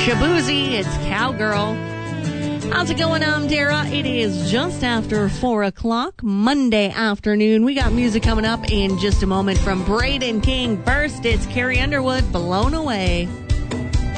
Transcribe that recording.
Shabuzi, it's Cowgirl. How's it going? I'm Dara. It is just after 4 o'clock, Monday afternoon. We got music coming up in just a moment from Braden King. First, it's Carrie Underwood, Blown Away.